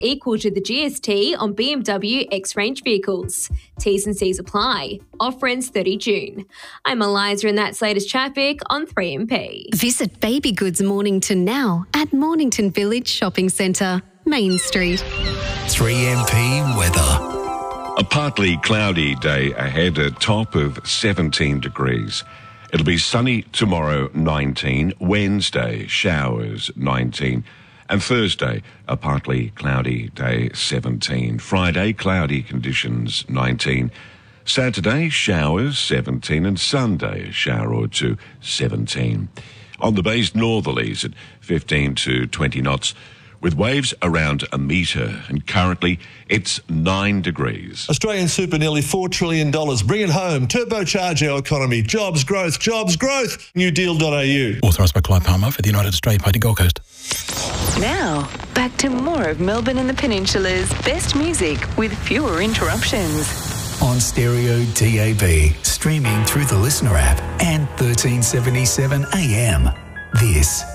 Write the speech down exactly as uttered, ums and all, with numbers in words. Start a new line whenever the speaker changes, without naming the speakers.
equal to the G S T on B M W X-Range vehicles. T's and C's apply. Offer ends thirtieth of June. I'm Eliza and that's latest traffic on three M P.
Visit Baby Goods Mornington now at Mornington Village Shopping Centre, Main Street.
three M P weather.
A partly cloudy day ahead, a top of seventeen degrees. It'll be sunny tomorrow, nineteen. Wednesday, showers, nineteen. And Thursday, a partly cloudy day, seventeen. Friday, cloudy conditions, nineteen. Saturday, showers, seventeen. And Sunday, a shower or two, seventeen. On the bay's northerlies at fifteen to twenty knots, with waves around a metre, and currently it's nine degrees.
Australian super nearly four trillion dollars. Bring it home. Turbocharge our economy. Jobs, growth, jobs, growth. new deal dot a u.
Authorised by Clive Palmer for the United Australia Party Gold Coast.
Now, back to more of Melbourne and the Peninsula's best music with fewer interruptions.
On stereo D A B, streaming through the Listener app and thirteen seventy-seven A M. This